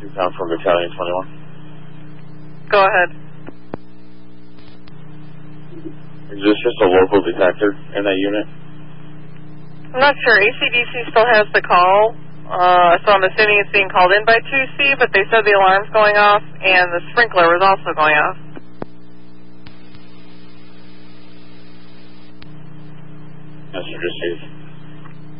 Down from Battalion 21. Go ahead. Is this just a local detector in that unit? I'm not sure. ACDC still has the call, so I'm assuming it's being called in by 2C, but they said the alarm's going off and the sprinkler was also going off. Yes, sir, just